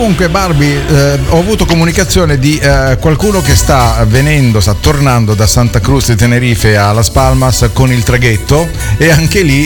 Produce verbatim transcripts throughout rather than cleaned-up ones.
Comunque Barbie, eh, ho avuto comunicazione di eh, qualcuno che sta venendo, sta tornando da Santa Cruz di Tenerife a Las Palmas con il traghetto, e anche lì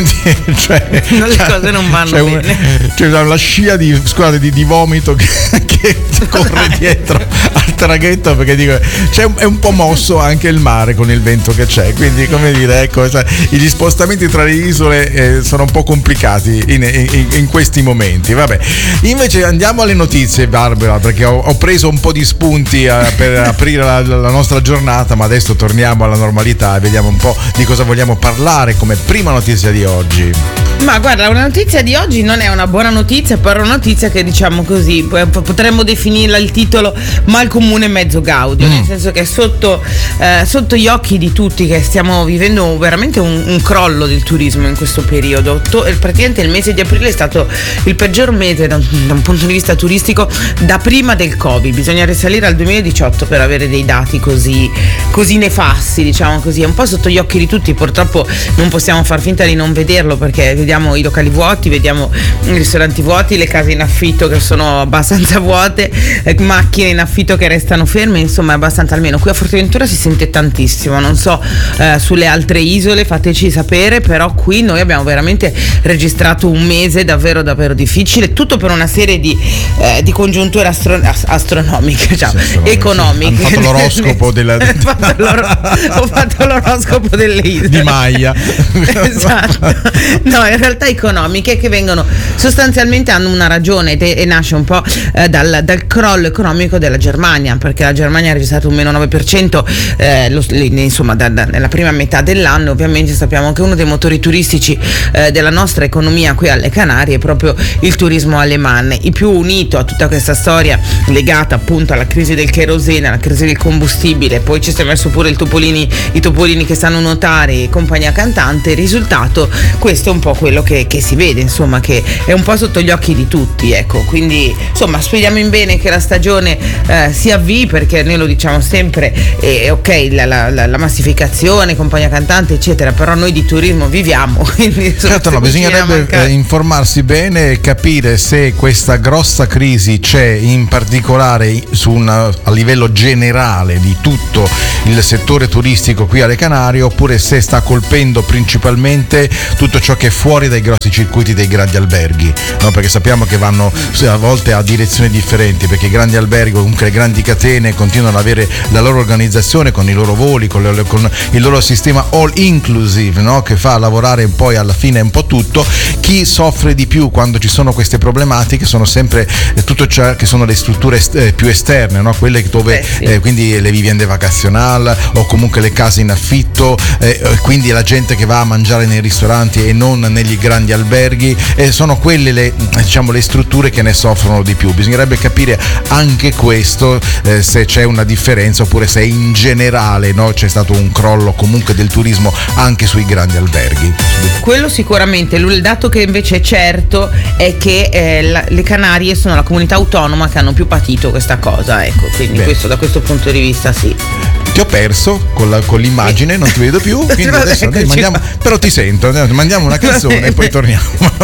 cioè, no, le cose non vanno c'è bene. Un, c'è la scia di, scusate, di, di vomito che, che corre dietro al traghetto, perché dico, c'è un, è un po' mosso anche il mare con il vento che c'è, quindi come dire, ecco, cioè, gli spostamenti tra le isole eh, sono un po' complicati in, in, in questi momenti. Vabbè, invece andiamo alle notizie, Barbara, perché ho, ho preso un po' di spunti a, per aprire la, la nostra giornata, ma adesso torniamo alla normalità e vediamo un po' di cosa vogliamo parlare come prima notizia di oggi. Ma guarda, una notizia di oggi non è una buona notizia, però è una notizia che, diciamo così, potremmo definirla il titolo mal comune mezzo gaudio, mm. nel senso che sotto, eh, sotto gli occhi di tutti che stiamo vivendo veramente un, un crollo del turismo in questo periodo. To- praticamente il mese di aprile è stato il peggior mese da un, da un punto di vista turistico da prima del Covid. Bisogna risalire al duemiladiciotto per avere dei dati così, così nefasti, diciamo così. È un po' sotto gli occhi di tutti, purtroppo non possiamo far finta di non vederlo, perché vediamo i locali vuoti, vediamo i ristoranti vuoti, le case in affitto che sono abbastanza vuote, eh, macchine in affitto che restano ferme, insomma è abbastanza, almeno qui a Forteventura si sente tantissimo, non so eh, sulle altre isole, fateci sapere, però qui noi abbiamo veramente registrato un mese davvero davvero difficile, tutto per una serie di, eh, di congiunture astro- astronomiche, cioè, sì, economiche. Ho fatto l'oroscopo della... ho, fatto l'oro- ho fatto l'oroscopo delle isole di Maya. Esatto. No, in realtà economiche che vengono sostanzialmente, hanno una ragione e, e nasce un po' eh, dal, dal crollo economico della Germania, perché la Germania ha registrato un meno nove per cento eh, lo, insomma da, da, nella prima metà dell'anno. Ovviamente sappiamo che uno dei motori turistici eh, della nostra economia qui alle Canarie è proprio il turismo aleman, il più unito a tutta questa storia legata appunto alla crisi del kerosene, alla crisi del combustibile. Poi ci si è messo pure il Topolini, i Topolini che sanno nuotare e compagnia cantante. Il risultato, questo è un po' quello che, che si vede, insomma, che è un po' sotto gli occhi di tutti, ecco. Quindi insomma speriamo in bene che la stagione eh, si avvii, perché noi lo diciamo sempre, eh, ok la, la, la, la massificazione, compagnia cantante eccetera, però noi di turismo viviamo, quindi certo, no, bisognerebbe eh, informarsi bene e capire se questa grossa crisi c'è in particolare su una, a livello generale di tutto il settore turistico qui alle Canarie, oppure se sta colpendo principalmente tutto ciò che è fuori dai grossi circuiti dei grandi alberghi, no? Perché sappiamo che vanno a volte a direzioni differenti, perché i grandi alberghi, comunque le grandi catene, continuano ad avere la loro organizzazione con i loro voli, con, le, con il loro sistema all inclusive, no? Che fa lavorare poi alla fine un po' tutto. Chi soffre di più quando ci sono queste problematiche sono sempre eh, tutto ciò che sono le strutture est- eh, più esterne, no? Quelle dove eh, sì. eh, quindi le vivende vacazionali o comunque le case in affitto, eh, quindi la gente che va a mangiare nei ristoranti e non negli grandi alberghi, e sono quelle le, diciamo, le strutture che ne soffrono di più. Bisognerebbe capire anche questo, eh, se c'è una differenza oppure se in generale, no, c'è stato un crollo comunque del turismo anche sui grandi alberghi. Quello sicuramente. Il dato che invece è certo è che eh, la, le Canarie sono la comunità autonoma che hanno più patito questa cosa, ecco, quindi questo, da questo punto di vista sì. Ti ho perso con, la, con l'immagine, non ti vedo più, quindi adesso mandiamo, però ti sento, mandiamo una canzone e poi torniamo.